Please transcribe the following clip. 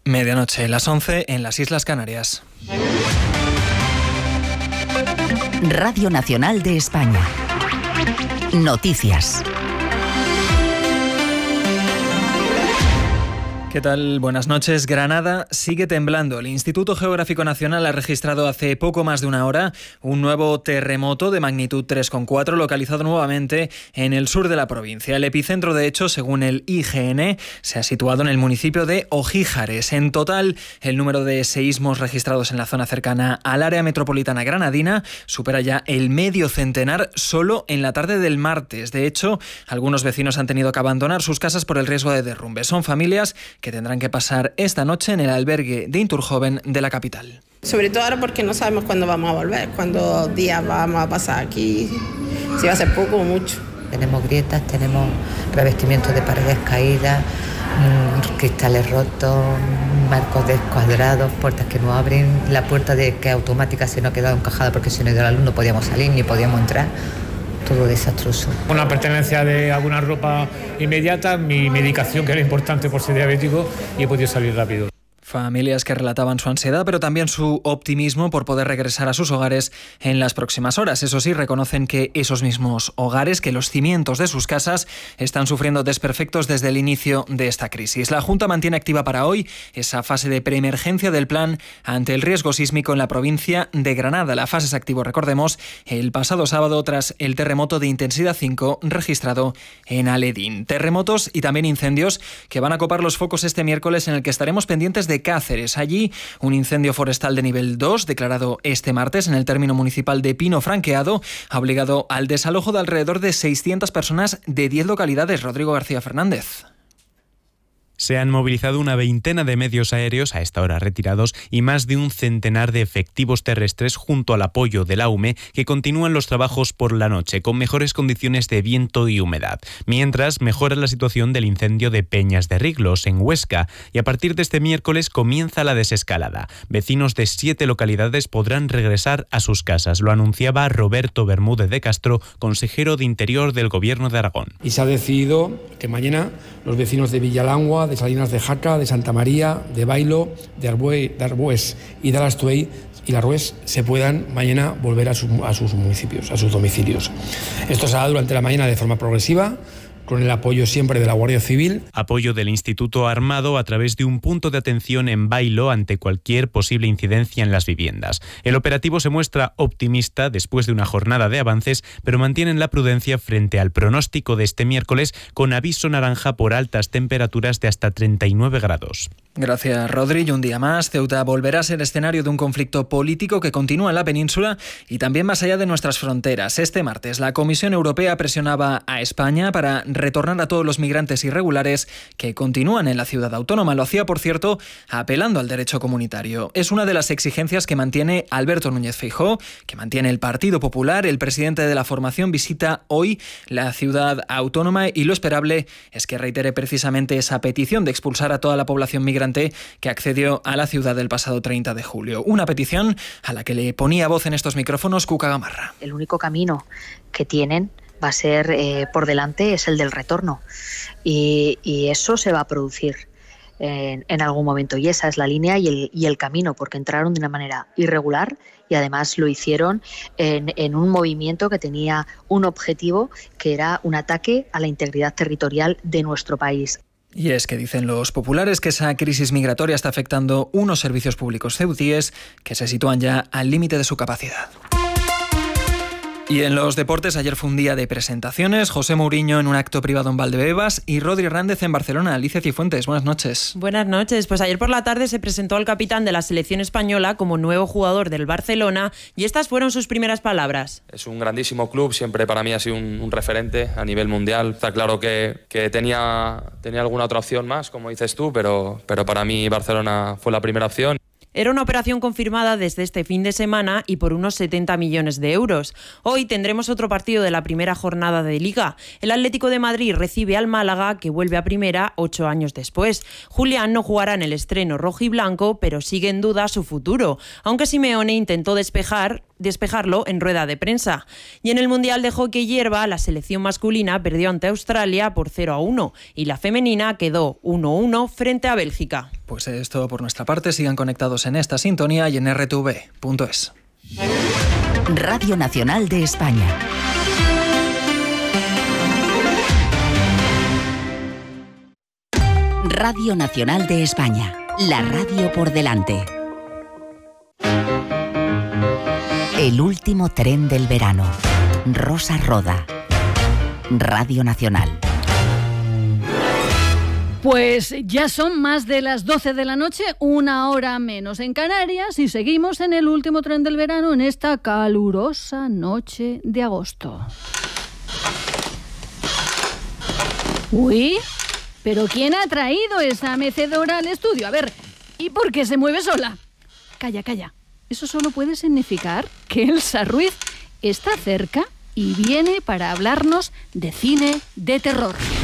Medianoche, las 11 en las Islas Canarias. Radio Nacional de España. Noticias. ¿Qué tal? Buenas noches. Granada sigue temblando. El Instituto Geográfico Nacional ha registrado hace poco más de una hora un nuevo terremoto de magnitud 3,4 localizado nuevamente en el sur de la provincia. El epicentro, de hecho, según el IGN, se ha situado en el municipio de Ojíjares. En total, el número de seísmos registrados en la zona cercana al área metropolitana granadina supera ya el medio centenar solo en la tarde del martes. De hecho, algunos vecinos han tenido que abandonar sus casas por el riesgo de derrumbe. Son familias que tendrán que pasar esta noche en el albergue de Inturjoven de la capital. Sobre todo ahora porque no sabemos cuándo vamos a volver, cuántos días vamos a pasar aquí, si va a ser poco o mucho. Tenemos grietas, tenemos revestimientos de paredes caídas, cristales rotos, marcos descuadrados, puertas que no abren, la puerta de que automática se nos ha quedado encajada porque si no dio la luz no podíamos salir ni podíamos entrar. Todo desastroso. Una pertenencia de alguna ropa inmediata, mi medicación que era importante por ser diabético y he podido salir rápido. Familias que relataban su ansiedad, pero también su optimismo por poder regresar a sus hogares en las próximas horas. Eso sí, reconocen que esos mismos hogares, que los cimientos de sus casas están sufriendo desperfectos desde el inicio de esta crisis. La Junta mantiene activa para hoy esa fase de preemergencia del plan ante el riesgo sísmico en la provincia de Granada. La fase se activó, recordemos, el pasado sábado tras el terremoto de intensidad 5 registrado en Aledín. Terremotos y también incendios que van a copar los focos este miércoles, en el que estaremos pendientes de Cáceres. Allí, un incendio forestal de nivel 2, declarado este martes en el término municipal de Pino Franqueado, ha obligado al desalojo de alrededor de 600 personas de 10 localidades. Rodrigo García Fernández. Se han movilizado una veintena de medios aéreos, a esta hora retirados, y más de un centenar de efectivos terrestres junto al apoyo de la UME, que continúan los trabajos por la noche, con mejores condiciones de viento y humedad. Mientras, mejora la situación del incendio de Peñas de Riglos, en Huesca, y a partir de este miércoles comienza la desescalada. Vecinos de 7 localidades podrán regresar a sus casas. Lo anunciaba Roberto Bermúdez de Castro, consejero de Interior del Gobierno de Aragón. Y se ha decidido que mañana los vecinos de Villalangua, de Salinas de Jaca, de Santa María, de Bailo, de Arbués y de Alastuey y Larrués se puedan mañana volver a sus municipios, a sus domicilios. Esto se hará durante la mañana de forma progresiva, con el apoyo siempre de la Guardia Civil. Apoyo del Instituto Armado a través de un punto de atención en Bailo ante cualquier posible incidencia en las viviendas. El operativo se muestra optimista después de una jornada de avances, pero mantienen la prudencia frente al pronóstico de este miércoles, con aviso naranja por altas temperaturas de hasta 39 grados. Gracias, Rodri. Y un día más, Ceuta volverá a ser escenario de un conflicto político que continúa en la península y también más allá de nuestras fronteras. Este martes, la Comisión Europea presionaba a España para retornar a todos los migrantes irregulares que continúan en la ciudad autónoma. Lo hacía, por cierto, apelando al derecho comunitario. Es una de las exigencias que mantiene Alberto Núñez Feijóo, que mantiene el Partido Popular. El presidente de la formación visita hoy la ciudad autónoma y lo esperable es que reitere precisamente esa petición de expulsar a toda la población migrante que accedió a la ciudad el pasado 30 de julio. Una petición a la que le ponía voz en estos micrófonos Cuca Gamarra. El único camino que tienen va a ser por delante es el del retorno y eso se va a producir en algún momento y esa es la línea y el camino, porque entraron de una manera irregular y además lo hicieron en un movimiento que tenía un objetivo, que era un ataque a la integridad territorial de nuestro país. Y es que dicen los populares que esa crisis migratoria está afectando unos servicios públicos ceutíes que se sitúan ya al límite de su capacidad. Y en los deportes, ayer fue un día de presentaciones. José Mourinho en un acto privado en Valdebebas y Rodri Hernández en Barcelona. Alicia Cifuentes, buenas noches. Buenas noches. Pues ayer por la tarde se presentó al capitán de la selección española como nuevo jugador del Barcelona y estas fueron sus primeras palabras. Es un grandísimo club, siempre para mí ha sido un referente a nivel mundial. Está claro que tenía alguna otra opción más, como dices tú, pero para mí Barcelona fue la primera opción. Era una operación confirmada desde este fin de semana y por unos 70 millones de euros. Hoy tendremos otro partido de la primera jornada de Liga. El Atlético de Madrid recibe al Málaga, que vuelve a primera 8 años después. Julián no jugará en el estreno rojiblanco, pero sigue en duda su futuro, aunque Simeone intentó despejarlo en rueda de prensa. Y en el Mundial de Hockey Hierba, la selección masculina perdió ante Australia por 0-1 y la femenina quedó 1-1 frente a Bélgica. Pues esto por nuestra parte. Sigan conectados en esta sintonía y en rtv.es. Radio Nacional de España. Radio Nacional de España. La radio por delante. El último tren del verano. Rosa Roda. Radio Nacional. Pues ya son más de las 12 de la noche, 1 hora menos en Canarias, y seguimos en el último tren del verano en esta calurosa noche de agosto. Uy, pero ¿quién ha traído esa mecedora al estudio? A ver, ¿y por qué se mueve sola? Calla, calla. Eso solo puede significar que Elsa Ruiz está cerca y viene para hablarnos de cine de terror.